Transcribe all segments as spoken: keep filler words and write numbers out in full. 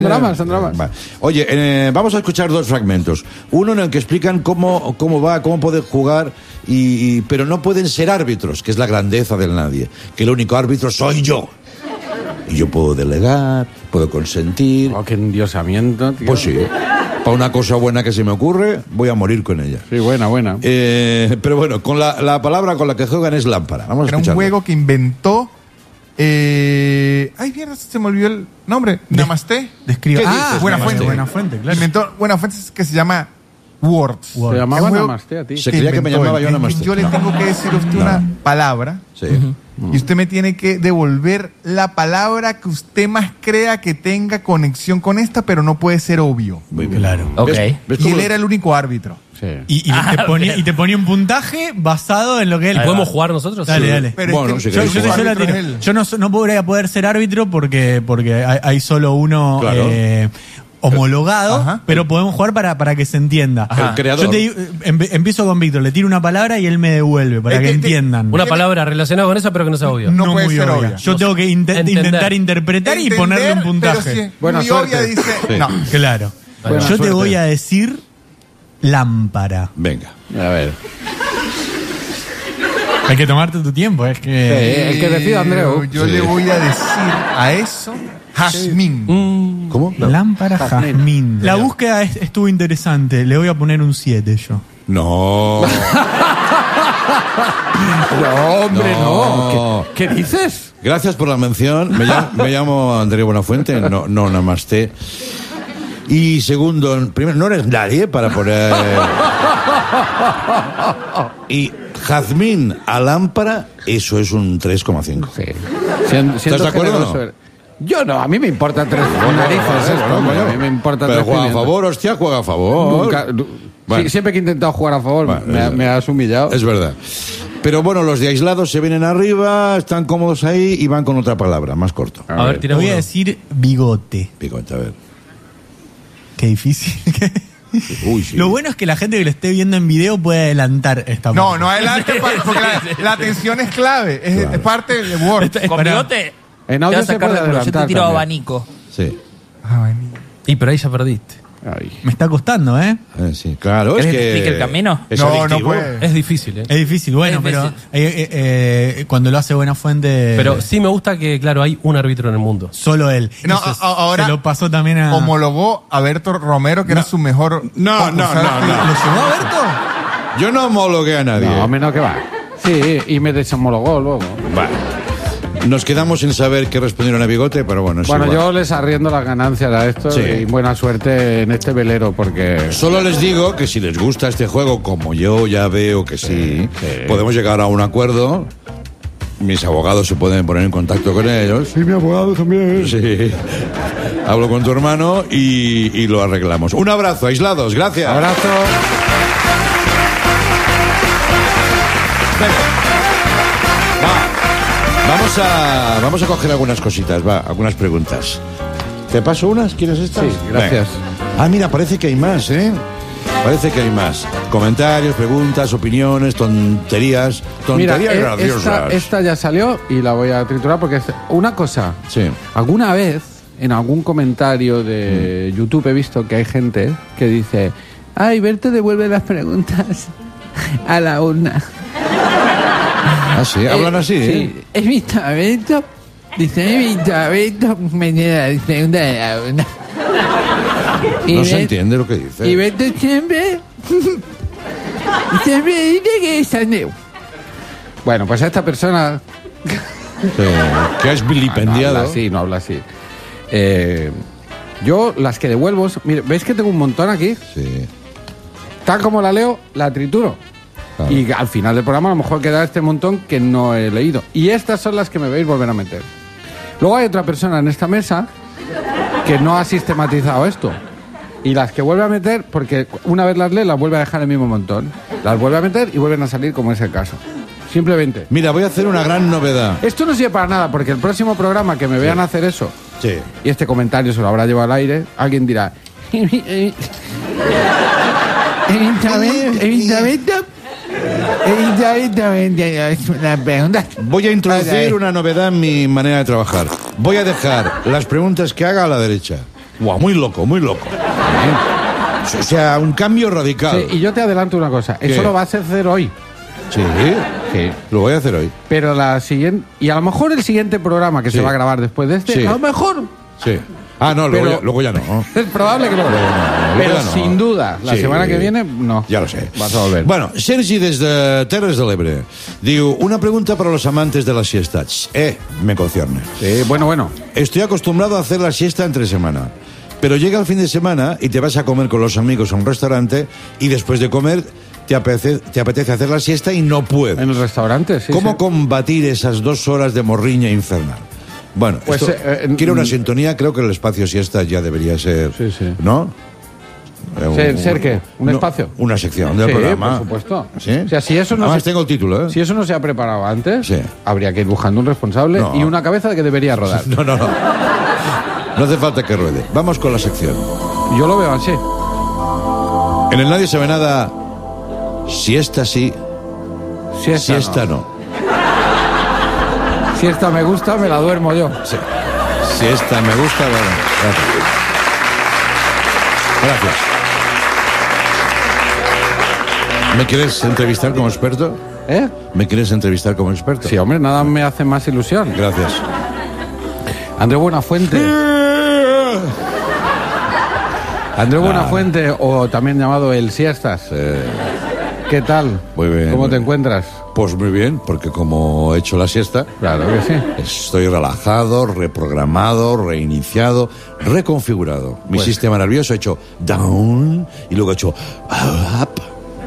Dramas, son dramas. Vale. Oye, eh, vamos a escuchar dos fragmentos. Uno en el que explican cómo, cómo va, cómo pueden jugar, y, y, pero no pueden ser árbitros, que es la grandeza del nadie. Que el único árbitro soy yo. Y yo puedo delegar, puedo consentir. Oh, qué endiosamiento, tío. Pues sí. Para una cosa buena que se me ocurre, voy a morir con ella. Sí, buena, buena. Eh, pero bueno, con la, la palabra con la que juegan es lámpara. Vamos a Era un escucharlo. juego que inventó... Eh... Ay, mierda, se me olvidó el nombre. Namaste. Describe. ¿Qué Ah, dices, Buena Namaste? Fuente, Buena Fuente, claro. Inventó Buena Fuente, que se llama Words. Se Word. llamaba Es un juego Namaste a ti. Se creía que me inventó llamaba él. yo Namaste. Yo le No. tengo que decir a usted No. una palabra Sí. y usted me tiene que devolver la palabra que usted más crea que tenga conexión con esta, pero no puede ser obvio. Muy bien. Claro. Ok. ¿Ves- ves Y cómo- él era el único árbitro. Sí. Y, y, Ah, te ponía, ok. y te ponía un puntaje basado en lo que él. ¿Podemos jugar nosotros? Dale, Sí. dale. Pero Bueno, es si que Yo, queréis yo, jugar. yo la árbitro tiro. es él. Yo no, so- no podría poder ser árbitro porque, porque hay, hay solo uno Claro. eh, homologado, Ajá. pero podemos jugar para, para que se entienda. El creador. Yo te digo, em- empiezo con Víctor, le tiro una palabra y él me devuelve para Es que que te- entiendan. Una palabra relacionada con esa, pero que no sea obvia. No puede muy ser obvia. obvia. Yo No tengo que inte- entender. intentar interpretar y Entender, ponerle un puntaje. Pero si Buena muy suerte. obvia dice... Sí. No. Claro. Buena Yo te suerte. voy a decir lámpara. Venga. A ver. Hay que tomarte tu tiempo, es que... Sí, el que decida, Andreu. Yo Sí. le voy a decir a eso jazmín. ¿Cómo? Lámpara Jazmín. jazmín. La búsqueda es- estuvo interesante. Le voy a poner un siete yo. No. No, hombre, no. No. ¿Qué, qué dices? Gracias por la mención. Me llamo, me llamo Andrés Buenafuente. No, no namaste. Y segundo, primero, no eres nadie para poner. Y jazmín a lámpara, eso es un tres coma cinco. Sí. Sien- siendo de acuerdo o no? generoso. Yo no, a mí me importan tres narices esto, hombre, a mí me importan Pero tres juega a pimientos. favor, hostia, juega a favor. Nunca- nu- Bueno. sí, siempre que he intentado jugar a favor Bueno, me, es- me has humillado. Es verdad. Pero bueno, los de aislados se vienen arriba, están cómodos ahí y van con otra palabra, más corto. A ver, Le tira voy uno. a decir bigote. Picote, a ver. Qué difícil. Uy, sí. Lo bueno es que la gente que lo esté viendo en video puede adelantar esta No, parte. no adelante, pa- porque la, la atención es clave. Es, Claro. es parte de Word. Esta- Con Espera. bigote. En Te audio vas a se sacar puede de culo. Yo te adelantar tiro también. abanico. Sí. Ah, vení. Y pero ahí ya perdiste. Ay. Me está costando, ¿eh? Eh, sí, claro, es ¿Querés que que... te explique el camino? es No, no adictivo. puede. Es difícil, ¿eh? Es difícil, bueno, Es pero difícil. eh, eh, eh, cuando lo hace Buena Fuente, Pero sí me gusta que, claro, hay un árbitro en el mundo. solo él. No, Entonces, a- ahora se lo pasó también a... homologó a Berto Romero, que era su mejor. No, no, concursante. no, no. ¿Lo llevó a Berto? Yo no homologué a nadie. No, menos que va. Sí, y me deshomologó luego. Vale. Nos quedamos sin saber qué respondieron a Bigote, pero bueno, es Bueno, igual. yo les arriendo las ganancias a esto Sí. y buena suerte en este velero porque... Solo les digo que si les gusta este juego, como yo ya veo que sí, sí. podemos llegar a un acuerdo. Mis abogados se pueden poner en contacto con ellos. Sí, mi abogado también. Sí. Hablo con tu hermano y, y lo arreglamos. Un abrazo, aislados. Gracias. Abrazo. Va. Vamos a, vamos a coger algunas cositas, va, algunas preguntas. ¿Te paso unas? ¿Quieres estas? Sí, gracias. Venga. Ah, mira, parece que hay más, ¿eh? Parece que hay más. Comentarios, preguntas, opiniones, tonterías. Mira, Tonterías eh, graciosas. esta, esta ya salió y la voy a triturar porque es una cosa. Sí. Alguna vez, en algún comentario de YouTube he visto que hay gente que dice, ay, Berto devuelve las preguntas a la urna. Ah, sí, hablan Eh, así, ¿eh? Sí, he visto a Berto, dice, he visto a Berto meter la pregunta de la urna. Y No se Ber- entiende lo que dice. Y Berto siempre, siempre dice que es Andreu. Bueno, pues a esta persona Sí, que es Ah, no vilipendiado. habla así, no habla así. Eh, yo las que devuelvo, mire, ¿veis que tengo un montón aquí? Sí. Tal como la leo, la trituro. Claro. Y al final del programa a lo mejor queda este montón que no he leído. Y estas son las que me veis volver a meter. Luego hay otra persona en esta mesa que no ha sistematizado esto. Y las que vuelve a meter, porque una vez las lee, las vuelve a dejar en el mismo montón. Las vuelve a meter y vuelven a salir como es el caso. Simplemente. Mira, voy a hacer una gran novedad. Esto no sirve para nada, porque el próximo programa que me vean hacer eso, Sí. y este comentario se lo habrá llevado al aire, alguien dirá... Evidentemente, evidentemente, evidentemente, la pregunta... Voy a introducir Vale. una novedad en mi manera de trabajar. Voy a dejar las preguntas que haga a la derecha Guau, muy loco, muy loco. ¿Eh? O sea, un cambio radical. Sí, y yo te adelanto una cosa. ¿Qué? Eso lo vas a hacer hoy. Sí, Sí. lo voy a hacer hoy. Pero la siguiente... Y a lo mejor el siguiente programa que Sí. se va a grabar después de este, Sí. a lo mejor... Sí. Ah, no, luego, Pero- ya, luego ya no. Es probable que no. Luego no, luego Pero ya no. sin duda, la Sí. semana que viene, no. Ya lo sé. Vas a volver. Bueno, Sergi des de Terres de l'Ebre diu, una pregunta para los amantes de la siesta. Eh, me concierne. Sí, bueno, bueno. Estoy acostumbrado a hacer la siesta entre semana, pero llega el fin de semana y te vas a comer con los amigos a un restaurante y después de comer te apetece, te apetece hacer la siesta y no puedes. En el restaurante, sí. ¿Cómo sí. combatir esas dos horas de morriña infernal? Bueno, Pues, esto eh, eh, quiere una mm, sintonía, creo que el espacio siesta ya debería ser, Sí, sí. ¿no? Eh, ¿Ser- ser qué? ¿Un no, espacio? Una sección del Sí, programa. por supuesto. ¿Sí? O sea, si eso no Además se- tengo el título, ¿eh? Si eso no se ha preparado antes, Sí. habría que ir buscando un responsable No. y una cabeza de que debería rodar. No, no, no. No hace falta que ruede. Vamos con la sección. Yo lo veo así. En el Nadie Sabe Nada, siesta sí, Siesta, siesta no. no. Si esta me gusta, me la duermo yo. Sí. Siesta me gusta, bueno, gracias. Gracias. ¿Me quieres entrevistar como experto? ¿Eh? ¿Me quieres entrevistar como experto? Sí, hombre, nada me hace más ilusión. Gracias. André Buenafuente. André Buenafuente, o también llamado el Siestas. Eh, ¿Qué tal? Muy bien, ¿Cómo muy te bien. encuentras? pues muy bien, porque como he hecho la siesta, Claro que sí. estoy relajado, reprogramado, reiniciado, reconfigurado. Mi Pues- sistema nervioso ha hecho down y luego ha hecho up.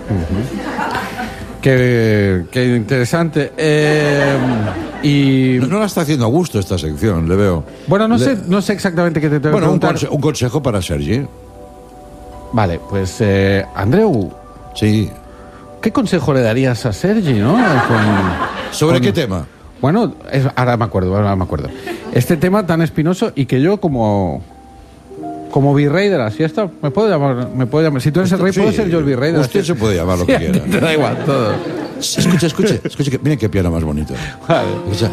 Qué, qué interesante. Eh, y No, no la está haciendo a gusto esta sección, le veo. bueno, no Le- sé, no sé exactamente qué te tengo que Bueno, un, preguntar. conse- un consejo para Sergi. Vale, pues eh, Andreu, Sí. ¿qué consejo le darías a Sergi, no? Con- ¿Sobre con- qué tema? Bueno, es- ahora me acuerdo, ahora me acuerdo. Este tema tan espinoso y que yo como como virrey de la siesta, me puedo llamar, me puedo llamar. Si tú eres el rey, Sí, puedo ser yo el virrey de la usted siesta. se puede llamar lo Sí, que a ti quiera. Te da igual todo. Escucha, escucha, escucha, que, mira qué piano más bonito. Vale. Escucha.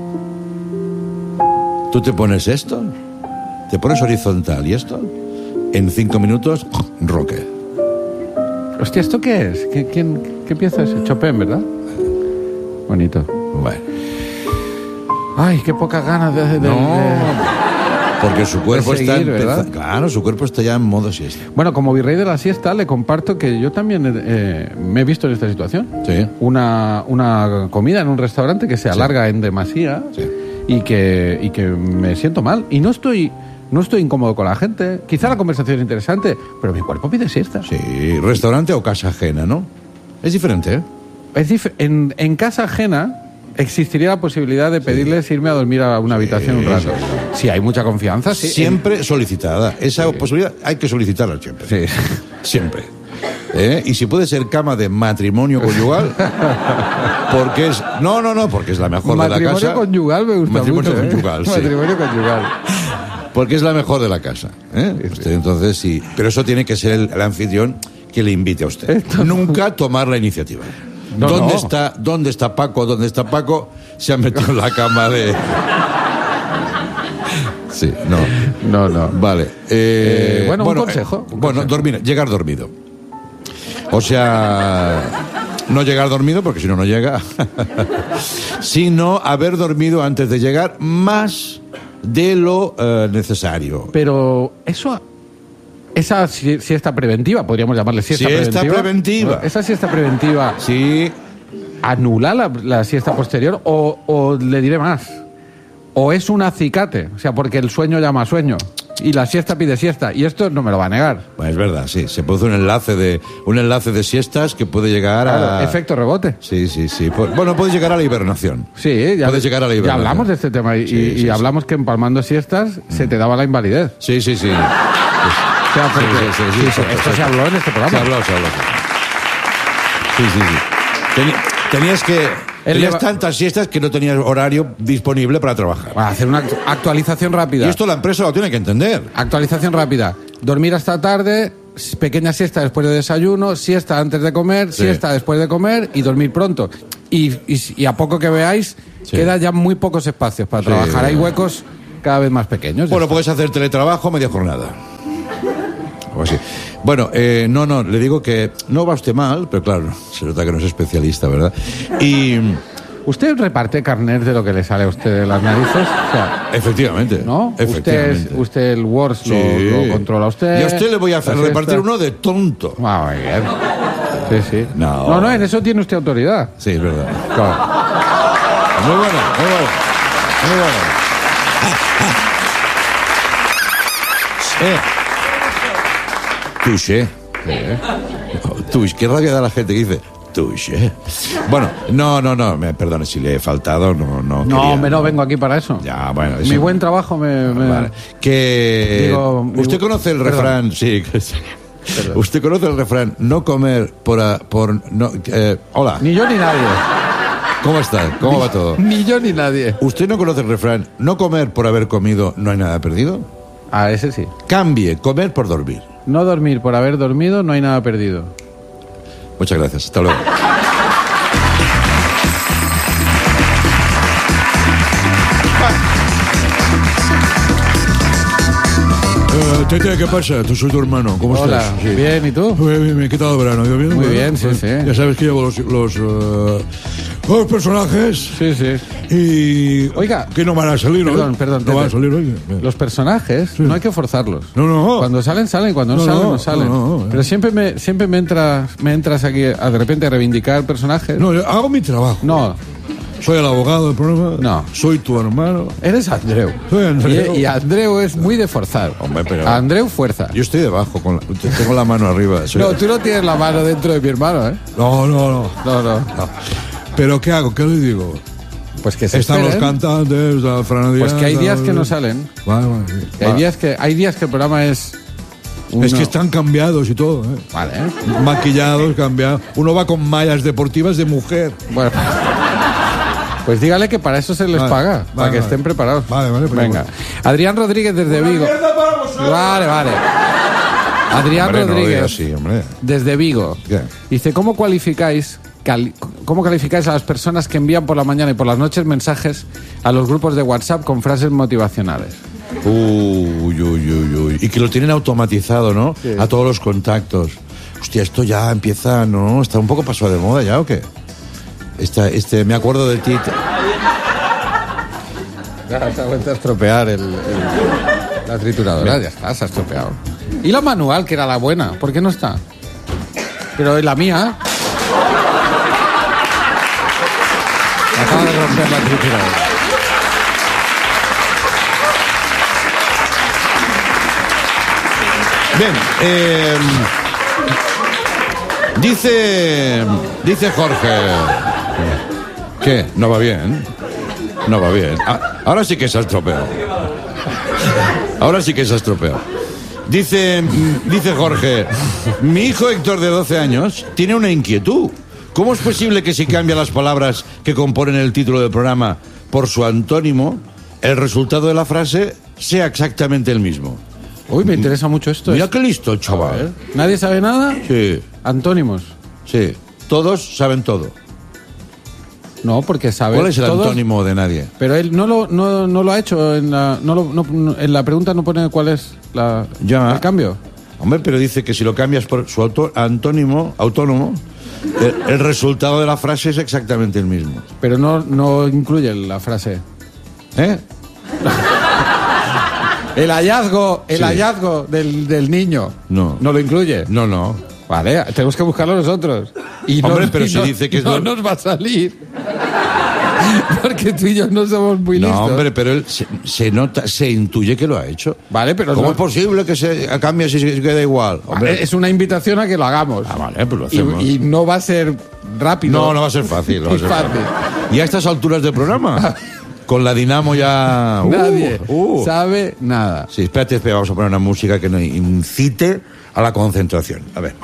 Tú te pones esto, te pones horizontal y esto, en cinco minutos, roque. Hostia, ¿esto qué es? ¿Qué, quién, qué pieza es? Chopin, ¿verdad? Bonito. Bueno, Ay, qué pocas ganas de... de- no, de- porque su cuerpo de seguir, está ¿verdad? empeza- claro, su cuerpo está ya en modo siesta. Bueno, como virrey de la siesta, le comparto que yo también eh, me he visto en esta situación. Sí. Una, una comida en un restaurante que se alarga en demasía Sí. y, que, y que me siento mal. Y no estoy, no estoy incómodo con la gente. Quizá la conversación es interesante, pero mi cuerpo pide siesta. Sí, restaurante o casa ajena, ¿no? Es diferente, ¿eh? Es dif- en, en casa ajena existiría la posibilidad de pedirles irme a dormir a una habitación un rato. Si hay mucha confianza, sí. Siempre solicitada. Esa posibilidad hay que solicitarla siempre. Sí. Siempre. ¿Eh? Y si puede ser cama de matrimonio conyugal, porque es... No, no, no, porque es la mejor de la Matrimonio casa. conyugal me gusta Matrimonio mucho. ¿eh? conyugal, sí. Matrimonio conyugal. Porque es la mejor de la casa. ¿eh? Usted, entonces, sí. Pero eso tiene que ser el, el anfitrión que le invite a usted. Esto no. Nunca tomar la iniciativa. No, ¿Dónde, no. Está, ¿Dónde está Paco? ¿Dónde está Paco? Se ha metido en la cama de... Sí, no. No, no. Vale. Eh, Eh, bueno, un consejo, un bueno, consejo. dormir, llegar dormido. O sea, no llegar dormido, porque si no, no llega. Sino haber dormido antes de llegar más de lo eh, necesario. Pero eso, esa si- siesta preventiva, podríamos llamarle siesta, Siesta preventiva. preventiva. Esa siesta preventiva Sí, anula la, la siesta posterior o, o le diré más. O es un acicate, o sea, porque el sueño llama a sueño y la siesta pide siesta y esto no me lo va a negar. bueno, es verdad, sí. Se produce un enlace de un enlace de siestas que puede llegar a... Claro, efecto rebote. Sí, sí, sí. Pues, bueno, puede llegar a la hibernación. Sí, ya, Puedes llegar a la ya hibernación. hablamos de este tema y, Sí, y sí, sí. hablamos que empalmando siestas se te daba la invalidez. Sí, sí, sí. O sea, porque- Sí, sí, sí, sí, sí, exacto, esto se exacto. habló en este programa. Se habló, se habló. Sí, sí, sí. Teni- tenías que... Él Tenías lleva- tantas siestas que no tenías horario disponible para trabajar. Para hacer una actu- actualización rápida. Y esto la empresa lo tiene que entender. Actualización rápida. Dormir hasta tarde, s- pequeña siesta después de desayuno, siesta antes de comer, Sí. siesta después de comer y dormir pronto. Y, y, y a poco que veáis, Sí. queda ya muy pocos espacios para Sí. trabajar. Hay huecos cada vez más pequeños. Bueno, puedes hacer teletrabajo media jornada. O así. Bueno, eh, no, no, le digo que no va usted mal, pero claro, se nota que no es especialista, ¿verdad? Y... ¿Usted reparte carnet de lo que le sale a usted de las narices? O sea, efectivamente. ¿no? Efectivamente. Usted, es, usted el Word Sí. lo, lo controla usted. Y a usted le voy a hacer la repartir siesta. uno de tonto. Ah, muy bien. Sí, sí. No. no, no, en eso tiene usted autoridad. Sí, es verdad. Claro. Muy bueno, muy bueno. Muy bueno. Eh. Touché. Touché. Qué rabia da la gente que dice touché. Bueno, no, no, no. Me, perdone si le he faltado. No, no. No, quería, hombre, no vengo aquí para eso. Ya, bueno. Mi eso- buen trabajo me... me- Vale. Que Digo, mi usted bu- conoce el perdón. refrán, sí. que sí. Usted conoce el refrán, no comer por a- por no. eh, hola, Ni yo ni nadie. ¿cómo está? ¿Cómo va todo? Ni yo ni nadie. ¿Usted no conoce el refrán, no comer por haber comido, no hay nada perdido? Ah, ese sí. Cambie, comer por dormir. No dormir por haber dormido, no hay nada perdido. Muchas gracias, hasta luego. Eh, Tete, ¿qué pasa? Tú soy tu hermano, ¿cómo Hola, estás? Sí. bien, ¿y tú? Muy bien, bien, ¿qué tal el verano? ¿Ido bien? Muy Bueno, bien, sí, pues, sí. Ya sabes que llevo los, los, eh, los personajes Sí, sí. y... Oiga. Que no van a salir Perdón, hoy. perdón, No van a Tete. salir hoy. Los personajes no hay que forzarlos. No, no. Cuando salen, salen, cuando no, No, salen, no, no salen. no, no, no. Pero siempre me, siempre me entras, me entras aquí a de repente a reivindicar personajes. No, yo hago mi trabajo. No, Soy el abogado del programa. No. Soy tu hermano. eres Andreu. Soy Andreu. Y, y Andreu es muy de forzar. Hombre, pero- Andreu fuerza. Yo estoy debajo, con la- tengo la mano arriba. Soy- No, tú no tienes la mano dentro de mi hermano, ¿eh? no, no, no. No, no. ¿Pero qué hago? ¿Qué le digo? Pues que se Están los esperen. cantantes, la Fran Díaz, Pues que hay días que no la- salen. Vale, vale, sí. Que hay, Vale. días que, hay días que el programa es... Es uno- que están cambiados y todo, ¿eh? Vale, ¿eh? Maquillados, cambiados. Uno va con mallas deportivas de mujer. Bueno, pues dígale que para eso se les Vale, paga, vale, para que vale. estén preparados. Vale, vale, pero Venga. bueno. Adrián Rodríguez desde Vigo. Vale, vale. Adrián Hombre, no lo Rodríguez digas así, hombre. desde Vigo. ¿Qué? Dice, ¿cómo cualificáis, cali- ¿cómo calificáis a las personas que envían por la mañana y por las noches mensajes a los grupos de WhatsApp con frases motivacionales? Uy, uy, uy, uy. Y que lo tienen automatizado, ¿no? Sí. A todos los contactos. Hostia, esto ya empieza, ¿no? Está un poco pasado de moda ya, ¿o qué? Esta, este, me acuerdo de ti. Ya se ha vuelto a estropear el, el- la trituradora, ya está, se ha estropeado. ¿Y la manual, que era la buena? ¿Por qué no está? Pero la mía... Acaba de romper la trituradora. Bien, eh, dice, dice Jorge. ¿Qué? No va bien. No va bien. Ah, ahora sí que se ha estropeado. Ahora sí que se ha estropeado. Dice, mm, dice Jorge, mi hijo Héctor de doce años tiene una inquietud. ¿Cómo es posible que si cambia las palabras que componen el título del programa por su antónimo, el resultado de la frase sea exactamente el mismo? Uy, me interesa mucho esto. Mira Es- qué listo, chaval. ¿Nadie sabe nada? Sí, Antónimos. sí. Todos saben todo. No, porque sabe... ¿Cuál es el todos- antónimo de nadie? Pero él no lo, no, no lo ha hecho en la... No lo- no- no- en la pregunta no pone cuál es la, Ya. el cambio. Hombre, pero dice que si lo cambias por su auto- antónimo, autónomo, el, el resultado de la frase es exactamente el mismo. Pero no, no incluye la frase. ¿Eh? El hallazgo, el Sí. hallazgo del, del niño. No. No lo incluye. No, no. Vale, tenemos que buscarlo nosotros. Y no- Hombre, pero y si no- dice que es no lo- nos va a salir. Porque tú y yo no somos muy No, listos. hombre, pero él se, se nota, se intuye que lo ha hecho. Vale, pero ¿Cómo no- es posible que se cambie si se queda igual? Hombre, Vale, es una invitación a que lo hagamos. Ah, vale, pues lo hacemos. y, y no va a ser rápido. No, no va a ser fácil. No va a Es ser fácil. Y a estas alturas del programa, con la Dinamo ya... uh, Nadie uh. sabe nada. Sí, espérate, espérate, vamos a poner una música que nos incite a la concentración. A ver.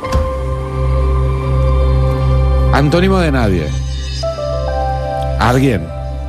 Antónimo de nadie. Alguien.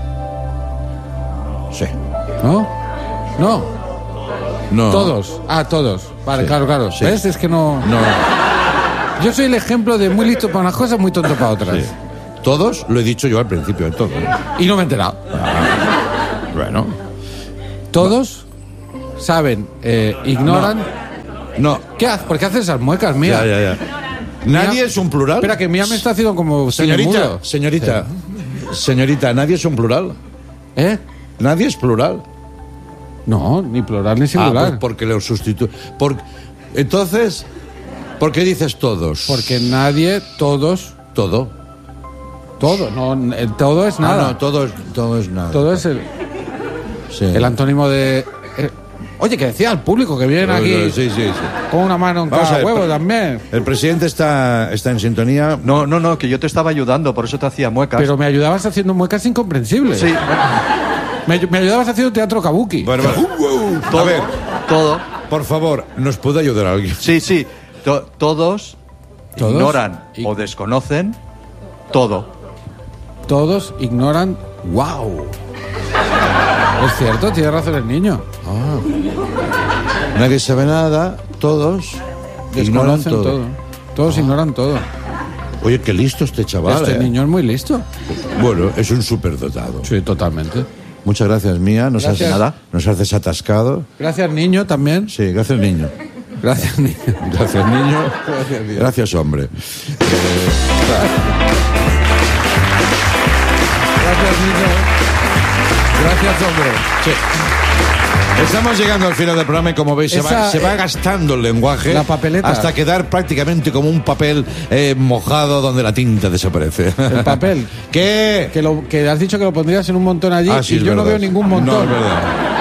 Sí. ¿No? No. No. Todos. Ah, todos. Vale, Sí. claro, claro. Sí. ¿Ves? Es que no... No. Yo soy el ejemplo de muy listo para unas cosas, muy tonto para otras. Sí. Todos, lo he dicho yo al principio de todo. Y no me he enterado. Bueno. Todos saben, eh, ignoran... No. ¿Qué haces? ¿Por qué haces esas muecas, Mía? Ya, ya, ya. ¿Nadie Mía- es un plural? Espera, que Mía me está haciendo como... Señorita, mudo. señorita, señorita, ¿nadie es un plural? ¿Eh? ¿Nadie es plural? No, ni plural ni Ah, singular. pues porque lo sustituye. Por... Entonces, ¿por qué dices todos? Porque nadie, todos, Todo. todo, no, el todo es Ah, nada. no, todo es, todo es nada. Todo es el, Sí. el antónimo de... eh, oye, que decía al público que vienen aquí Sí, sí, sí. con una mano en Vamos cada a ver, huevo pre- también. El presidente está, está en sintonía. No, no, no, que yo te estaba ayudando, por eso te hacía muecas. Pero me ayudabas haciendo muecas incomprensibles. Sí, Me, me ayudabas haciendo teatro kabuki. Bueno, bueno. todo, A ver, todo. por favor, ¿nos puede ayudar alguien? Sí, sí, to- todos, ¿Todos? ignoran Y- o desconocen todo. Todos ignoran... ¡Wow! Es cierto, tiene razón el niño. Nadie sabe nada, todos ignoran Desconocen todo. todo. Todos ignoran todo. Oye, qué listo este chaval. Este eh. niño es muy listo. Bueno, es un superdotado. Sí, totalmente. Muchas gracias, Mía. Nos Gracias. has, nada. Nos has desatascado. Gracias, niño, también. Sí, gracias, niño. Gracias, niño. Gracias, niño. Gracias, niño. Gracias, hombre. Gracias, niño. Gracias, hombre. Sí. Estamos llegando al final del programa y como veis se va, Esa, se va eh, gastando el lenguaje la papeleta. hasta quedar prácticamente como un papel eh, mojado donde la tinta desaparece. El papel. ¿Qué? Que, lo, que has dicho que lo pondrías en un montón allí Ah, sí, y es yo no verdad. veo ningún No, montón. es verdad.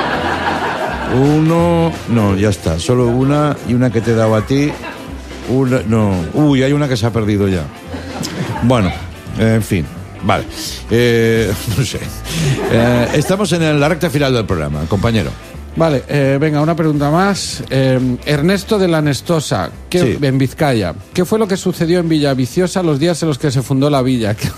Uno, no, ya está. Solo una y una que te he dado a ti. Una, no. Uy, hay una que se ha perdido ya. Bueno, eh, en fin. Vale. Eh, no sé. Eh, estamos en la recta final del programa, compañero. Vale, eh, venga, una pregunta más. Eh, Ernesto de la Nestosa, ¿qué- Sí. en Vizcaya. ¿Qué fue lo que sucedió en Villaviciosa los días en los que se fundó la villa? Sí,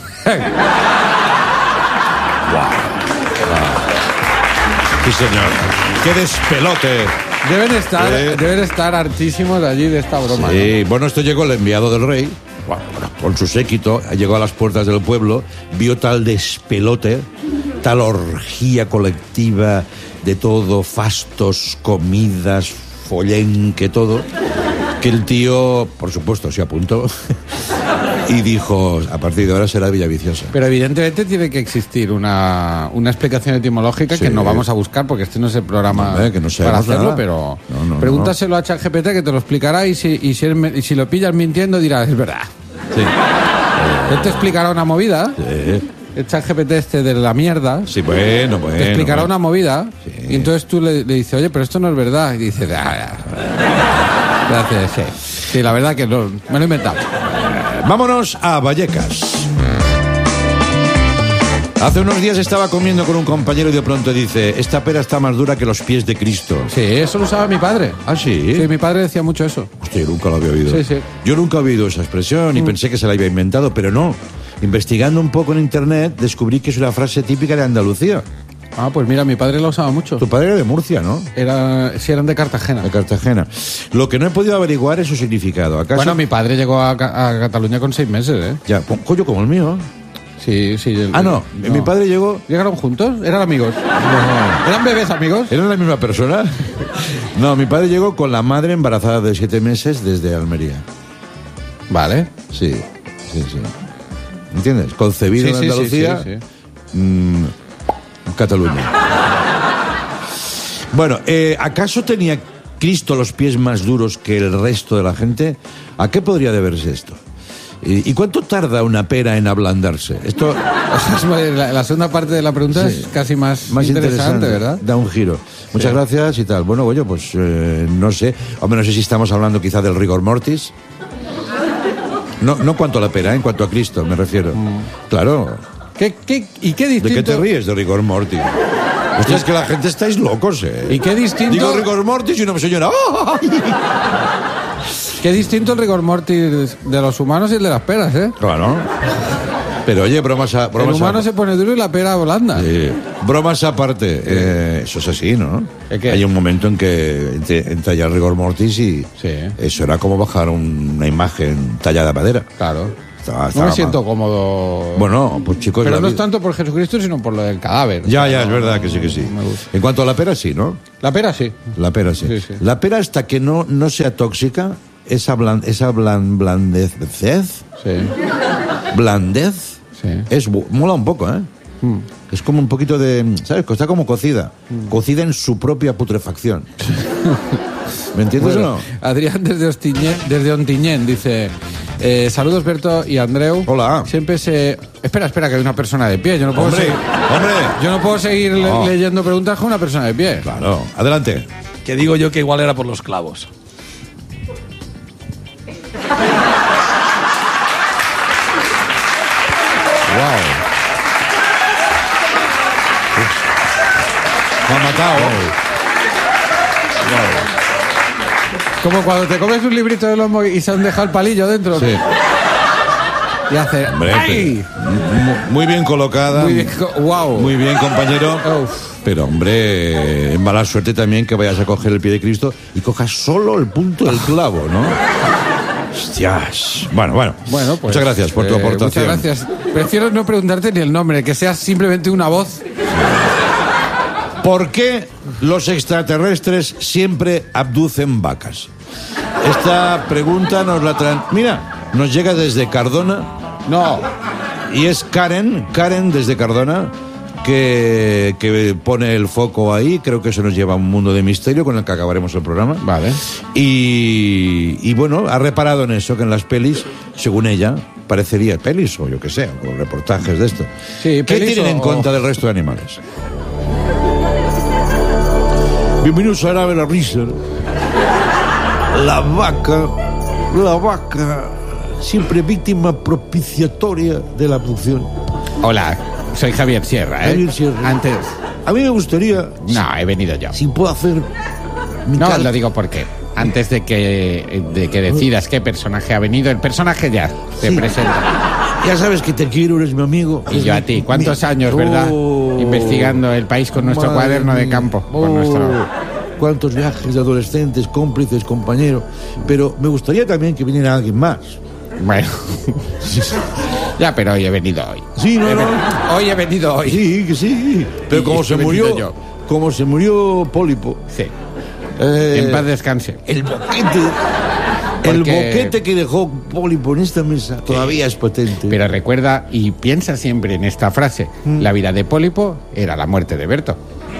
señor. ¡Qué despelote! Deben estar, Eh. deben estar hartísimos allí de esta broma. Sí, bueno, esto llegó el enviado del rey, bueno, con su séquito, llegó a las puertas del pueblo, vio tal despelote, tal orgía colectiva de todo, fastos, comidas, follenque, todo, que el tío, por supuesto, se apuntó y dijo, a partir de ahora será Villaviciosa. Pero evidentemente tiene que existir una, una explicación etimológica Sí. que no vamos a buscar porque este no es el programa Hombre, que no para sabemos hacerlo, nada. pero No, no, pregúntaselo a ChatGPT que te lo explicará y si, y si, él me- y si lo pillas mintiendo dirás, es verdad. Sí. Él te explicará una movida, Sí. el ChatGPT este de la mierda, Sí, bueno, bueno. te explicará bueno. una movida Sí. y entonces tú le, le dices, oye, pero esto no es verdad. Y dice, ah, ya. Gracias, sí. Sí, la verdad que no, me lo he inventado. Vámonos a Vallecas. Hace unos días estaba comiendo con un compañero y de pronto dice, esta pera está más dura que los pies de Cristo. Sí, eso lo usaba mi padre. ¿Ah, sí? Sí, mi padre decía mucho eso. Hostia, yo nunca lo había oído. Sí, sí. Yo nunca había oído esa expresión y pensé que se la había inventado, pero no. Investigando un poco en internet, descubrí que es una frase típica de Andalucía. Ah, pues mira, mi padre lo usaba mucho. Tu padre era de Murcia, ¿no? Era, sí, eran de Cartagena. De Cartagena. Lo que no he podido averiguar es su significado. ¿Acaso? Bueno, mi padre llegó a, Ca- a Cataluña con seis meses, ¿eh? Ya, co- coño, como el mío. Sí, sí. el- Ah, no. Mi padre llegó... ¿Llegaron juntos? ¿Eran amigos? ¿Eran bebés amigos? ¿Era la misma persona? No, mi padre llegó con la madre embarazada de siete meses desde Almería. Vale. Sí, sí, sí. ¿Entiendes? Concebido Sí, en sí, sí, Andalucía, sí, sí. mm, Cataluña. Bueno, eh, ¿acaso tenía Cristo los pies más duros que el resto de la gente? ¿A qué podría deberse esto? ¿Y, y cuánto tarda una pera en ablandarse? Esto La, la segunda parte de la pregunta Sí. es casi más, más interesante, ¿verdad? Da un giro. Muchas gracias y tal. Bueno, oye, pues eh, no sé. Hombre, no sé si estamos hablando quizá del rigor mortis. No, no cuanto a la pera, en cuanto a Cristo, me refiero. Claro. ¿Qué, qué, ¿Y qué ¿De distinto? qué te ríes de rigor mortis? Hostia, es que la gente estáis locos, ¿eh? ¿Y qué distinto? Digo rigor mortis y una señora... ¡ah! Qué distinto el rigor mortis de los humanos y el de las peras, ¿eh? Claro. Pero oye, bromas a... El Bromas humano a- se pone duro y la pera blanda. Eh, bromas aparte, eh, eso es así, ¿no? ¿El qué? Hay un momento en que ent- entra ya el rigor mortis y Sí. eso era como bajar un- una imagen tallada de madera. Claro. Está- No estaba me siento mal. cómodo. Bueno, pues chicos... Pero la no es vida- tanto por Jesucristo, sino por lo del cadáver. Ya, ya, es verdad que sí, que sí. En cuanto a la pera, sí, ¿no? La pera sí. La pera, sí. Sí, sí. La pera, hasta que no, no sea tóxica, esa, blan, esa blan, blandez... Sí. Blandez... Sí. Es, bu- mola un poco, ¿eh? Mm. Es como un poquito de... ¿Sabes? Está como cocida. Cocida en su propia putrefacción. ¿Me entiendes Bueno, o no? Adrián desde, Ostiñén, desde Ontinyent dice... eh, saludos Berto y Andreu. Hola. Siempre se... Espera, espera, que hay una persona de pie. Yo no puedo, Hombre, seguir, hombre. yo no puedo seguir le- No. leyendo preguntas con una persona de pie. Claro. Adelante. Que digo yo que igual era por los clavos. Wow. Me ha matado. Como cuando te comes un librito de lomo y se han dejado el palillo dentro. Sí. Y hace... Hombre, ¡ay! mu- muy bien colocada. Muy bien, co- wow. Muy bien, compañero. Uf. Pero, hombre, en mala suerte también que vayas a coger el pie de Cristo y cojas solo el punto del clavo, ¿no? Hostias. Bueno, bueno. Bueno, pues... Muchas gracias por tu eh, aportación. Muchas gracias. Prefiero no preguntarte ni el nombre, que seas simplemente una voz. ¿Por qué los extraterrestres siempre abducen vacas? Esta pregunta nos la traen... Mira, nos llega desde Cardona. No. Y es Karen, Karen desde Cardona, que, que pone el foco ahí. Creo que eso nos lleva a un mundo de misterio con el que acabaremos el programa. Vale. Y, y bueno, ha reparado en eso, que en las pelis, según ella, parecería pelis o yo que sé, o reportajes de esto. Sí, ¿Qué pelis tienen o- en cuenta del resto de animales? Bienvenidos a Árabe la Risa. La vaca, la vaca, siempre víctima propiciatoria de la abducción. Hola, soy Javier Sierra, ¿eh? Javier Sierra. Antes... A mí me gustaría, No, he venido yo. si puedo hacer mi No, carta- lo digo porque antes de que, de que decidas qué personaje ha venido, el personaje ya se Sí. presenta. Ya sabes que te quiero, eres mi amigo. Y yo a ti. ¿Cuántos Mi- años, verdad? Oh, Investigando el país con nuestro madre cuaderno de mía. campo. Oh, Con nuestro... Cuántos viajes de adolescentes, cómplices, compañeros. Pero me gustaría también que viniera alguien más. Bueno. Ya, pero hoy he venido hoy. Sí, no, He no. venido- Hoy he venido hoy. Sí, que sí. Pero Y como he se venido murió, yo. como se murió Pólipo. Sí. eh, En paz descanse. El boquete. El Porque- boquete que dejó Pólipo en esta mesa todavía es potente. Pero recuerda y piensa siempre en esta frase. Mm. La vida de Pólipo era la muerte de Berto.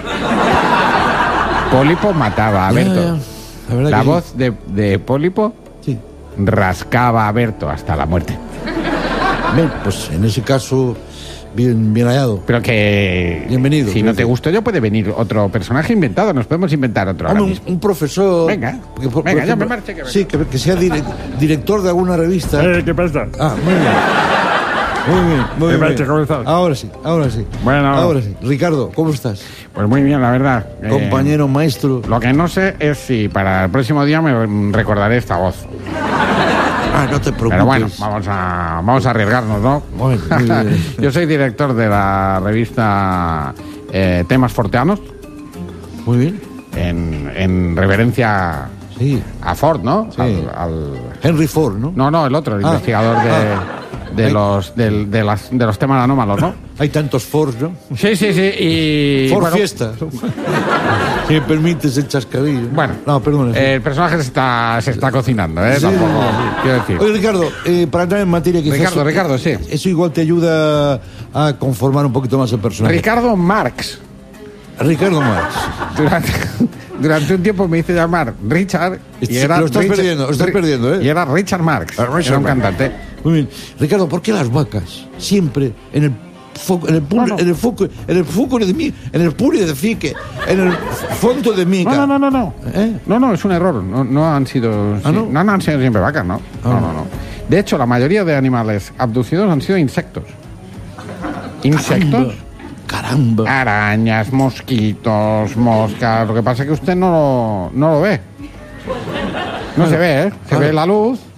Pólipo mataba a Ya, Berto. ya. La verdad La que sí. voz de, de Pólipo Sí. rascaba a Berto hasta la muerte. Bien, pues en ese caso, bien, bien hallado. Pero que... Bienvenido, Si no te gracias. gustó yo, puede venir otro personaje inventado. Nos podemos inventar otro ahora Hombre, mismo. un, un profesor. Venga, que, por- venga, por ya me ejemplo, marche, que venga. Sí, que, que sea dire- director de alguna revista. ¿Qué pasa? Ah, muy bien. Muy bien, muy ¿Qué bien. pasa? ¿Cómo estás? Ahora sí, ahora sí. Bueno. Ahora sí. Ricardo, ¿cómo estás? Pues muy bien, la verdad. Eh, Compañero, maestro. Lo que no sé es si para el próximo día me recordaré esta voz. Ah, no te preocupes. Pero bueno, vamos a, vamos a arriesgarnos, ¿no? Bueno, muy bien. Yo soy director de la revista eh, Temas Forteanos, Muy bien. en, en reverencia Sí. a Ford, ¿no? Sí. Al- al- Henry Ford, ¿no? no, no, el otro, el Ah, investigador de, ah. de, Ay. los, del- de, las, de los temas anómalos, ¿no? Hay tantos Fords, ¿no? Sí, sí, sí. Y, Ford bueno, Fiesta. Si me permites el chascadillo. Bueno, No, perdona. sí. el personaje se está, se está cocinando, ¿eh? Sí, Tampoco, sí. quiero decir. Oye, Ricardo, eh, para entrar en materia, quizás. Ricardo, Ricardo, sí. Eso igual te ayuda a conformar un poquito más el personaje. Ricardo Marx. Ricardo Marx. Durante, durante un tiempo me hice llamar Richard y Sí, era lo estás Richard- perdiendo, lo estás Ri- perdiendo, ¿eh? Y era Richard Marx. Ah, Richard era un Marx. cantante. Muy bien. Ricardo, ¿por qué las vacas siempre en el foco, en el pul- No, no. en el foco, en el foco de mí, en el puri de fique, en el fondo de mica? No, no, no, no, no. ¿Eh? No, no, es un error. No, no han sido. ¿Ah, sí, no? no? no han sido siempre vacas, no. Ah, No, no. no, no. De hecho, la mayoría de animales abducidos han sido insectos. Insectos. Caramba. Arañas, mosquitos, moscas. Lo que pasa es que usted no, lo- no lo ve. No se ve, ¿eh? Se Ah. ve la luz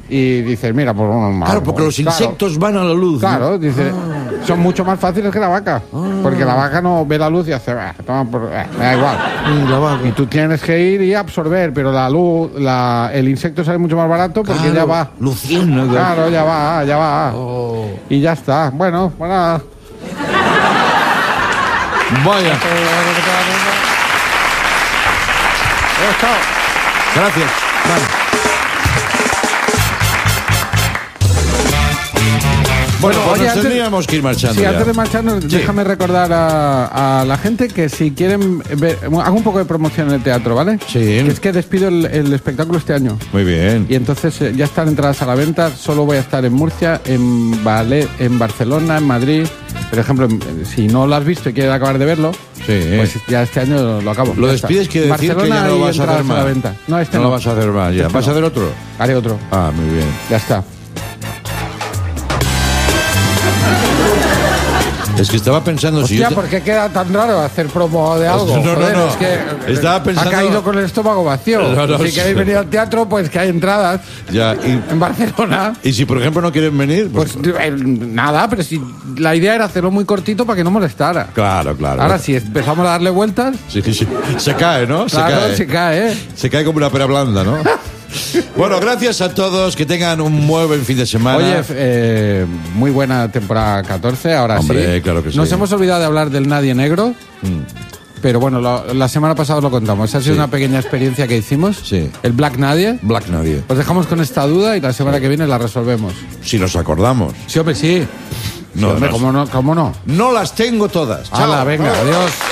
y dices, mira, pues bueno, Claro, porque los claro, insectos van a la luz. ¿no? Claro, dice, son mucho más fáciles que la vaca. Porque la vaca no ve la luz y hace, "Ah, toma por- eh, me da igual. Mm, la vaca. Y tú tienes que ir y absorber, pero la luz, la, el insecto sale mucho más barato porque Claro, ya va. luciérnaga. Claro, ya va, ya va. Oh. Y ya está. Bueno, pues nada. Vaya, Eh, chao. gracias. Bueno, pues oye, nos antes- tendríamos que ir marchando Sí, ya. antes de marcharnos, déjame recordar a, a la gente que si quieren ver, hago un poco de promoción en el teatro, ¿vale? Sí. Que es que despido el, el espectáculo este año. Muy bien. Y entonces eh, ya están entradas a la venta. Solo voy a estar en Murcia, en, Vale- en Barcelona, en Madrid. Por ejemplo, en- si no lo has visto y quieres acabar de verlo, Sí. pues ya este año lo acabo. Lo Ya está. despides quiere decir que Barcelona ya no y lo vas a entradas hacer la más. venta. No, este no no. lo vas a hacer más ya. Este ¿Vas a no. hacer otro? Haré otro. Ah, muy bien. Ya está. Es que estaba pensando si Hostia, yo te- ¿por qué queda tan raro hacer promo de algo? No, no, Joder, no. es que Estaba pensando- ha caído con el estómago vacío. No, no, si sí. queréis venir al teatro, pues que hay entradas ya y, en Barcelona. y si por ejemplo no quieren venir, pues, Pues eh, nada, pero si la idea era hacerlo muy cortito para que no molestara. claro, claro. Ahora, si empezamos a darle vueltas, Sí, sí. Se cae, ¿no? claro, se cae. se cae, ¿eh? Se cae como una pera blanda, ¿no? Bueno, gracias a todos, que tengan un muy buen fin de semana. Oye, eh, muy buena temporada catorce, ahora Hombre, sí. claro que sí. Nos hemos olvidado de hablar del Nadie Negro, Mm, pero bueno, lo- la semana pasada lo contamos. Ha sido Sí. una pequeña experiencia que hicimos. Sí. El Black Nadie. Black nadie. Os dejamos con esta duda y la semana que viene la resolvemos. Si nos acordamos. Sí, hombre, sí. No, Sí, hombre, no. ¿cómo no? ¿Cómo no? No las tengo todas. Chao. Hala, venga, adiós.